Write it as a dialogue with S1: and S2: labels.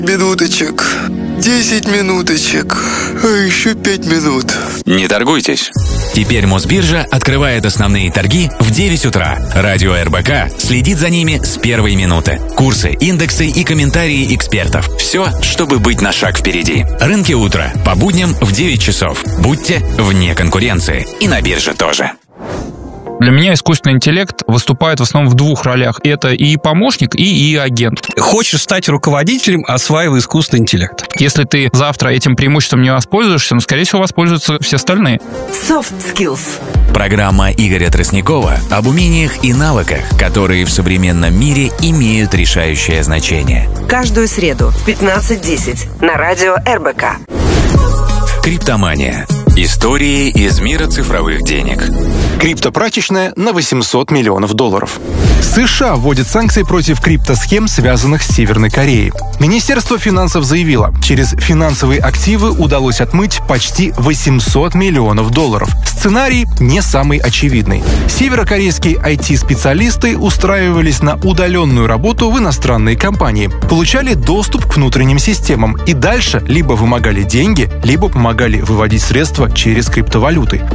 S1: минуточек, 10 минуточек, а еще 5 минут.
S2: Не торгуйтесь.
S3: Теперь Мосбиржа открывает основные торги в 9 утра. Радио РБК следит за ними с первой минуты. Курсы, индексы и комментарии экспертов. Все, чтобы быть на шаг впереди. Рынки утра. По будням в 9 часов. Будьте вне конкуренции. И на бирже тоже.
S4: Для меня искусственный интеллект выступает в основном в двух ролях. Это и помощник, и агент.
S5: Хочешь стать руководителем, осваивай искусственный интеллект.
S4: Если ты завтра этим преимуществом не воспользуешься, скорее всего, воспользуются все остальные.
S6: Soft Skills.
S3: Программа Игоря Тростникова об умениях и навыках, которые в современном мире имеют решающее значение.
S6: Каждую среду в 15:10 на радио РБК.
S3: Криптомания. Истории из мира цифровых денег.
S7: Криптопрачечная на $800 миллионов. США вводит санкции против криптосхем, связанных с Северной Кореей. Министерство финансов заявило, через финансовые активы удалось отмыть почти $800 миллионов. Сценарий не самый очевидный. Северокорейские IT-специалисты устраивались на удаленную работу в иностранные компании, получали доступ к внутренним системам и дальше либо вымогали деньги, либо помогали выводить средства через криптовалюты.